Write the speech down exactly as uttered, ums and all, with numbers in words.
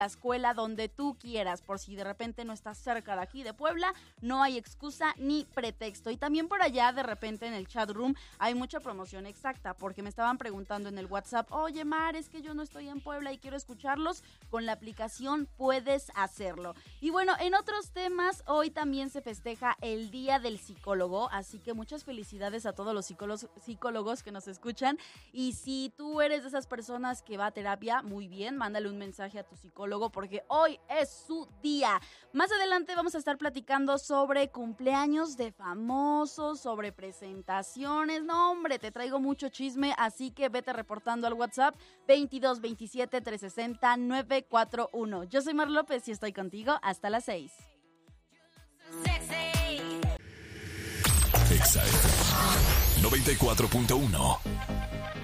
la escuela, donde tú quieras. Por si de repente no estás cerca de aquí de Puebla, no hay excusa ni pretexto. Y también por allá de repente en el chat room hay mucha promoción exacta, porque me estaban preguntando en el WhatsApp, oye Mar, es que yo no estoy en Puebla y quiero escucharlos. Con la aplicación puedes hacerlo. Y bueno, en otros temas, hoy también se festeja el Día del Psicólogo, así que muchas felicidades a todos los psicólogos, psicólogos que nos escuchan. Y si tú eres de esas personas que va a terapia, muy bien, mándale un mensaje a tu psicólogo porque hoy es su día. Más adelante vamos a estar platicando sobre cumpleaños de famosos, sobre presentaciones. No, hombre, te traigo mucho chisme, así que vete reportando al WhatsApp veintidós veintisiete trescientos sesenta novecientos cuarenta y uno. Yo soy Mar López y estoy contigo hasta las seis. Exa noventa y cuatro punto uno.